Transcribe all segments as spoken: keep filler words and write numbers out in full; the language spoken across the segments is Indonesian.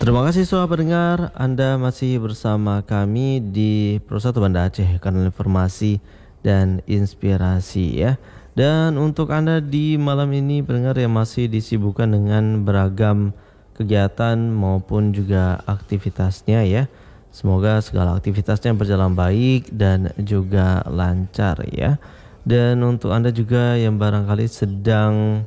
Terima kasih sahabat pendengar, Anda masih bersama kami di Pro satu Banda Aceh, kanal informasi dan inspirasi ya. Dan untuk Anda di malam ini pendengar yang masih disibukkan dengan beragam kegiatan maupun juga aktivitasnya ya. Semoga segala aktivitasnya berjalan baik dan juga lancar ya. Dan untuk Anda juga yang barangkali sedang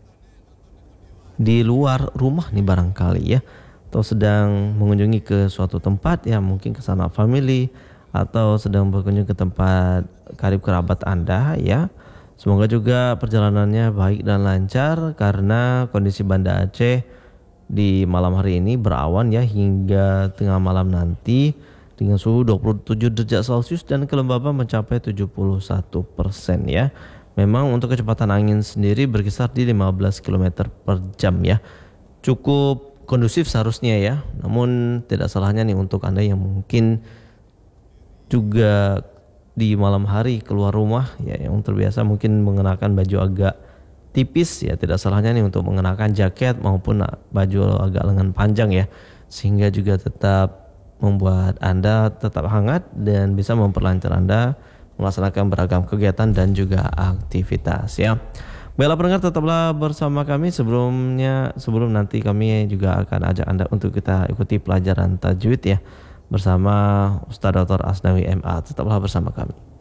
di luar rumah nih barangkali ya, atau sedang mengunjungi ke suatu tempat ya, mungkin ke sana family atau sedang berkunjung ke tempat karib kerabat Anda ya. Semoga juga perjalanannya baik dan lancar karena kondisi Banda Aceh di malam hari ini berawan ya hingga tengah malam nanti dengan suhu dua puluh tujuh derajat Celcius dan kelembaban mencapai tujuh puluh satu persen ya. Memang untuk kecepatan angin sendiri berkisar di lima belas kilometer per jam ya. Cukup kondusif seharusnya ya. Namun tidak salahnya nih untuk Anda yang mungkin juga di malam hari keluar rumah ya, yang terbiasa mungkin mengenakan baju agak tipis ya, tidak salahnya nih untuk mengenakan jaket maupun baju agak lengan panjang ya, sehingga juga tetap membuat Anda tetap hangat dan bisa memperlancar Anda melaksanakan beragam kegiatan dan juga aktivitas ya. Baiklah pendengar, tetaplah bersama kami. Sebelumnya sebelum nanti kami juga akan ajak Anda untuk kita ikuti pelajaran tajwid ya bersama Ustaz Doktor Asnawi M A. Tetaplah bersama kami.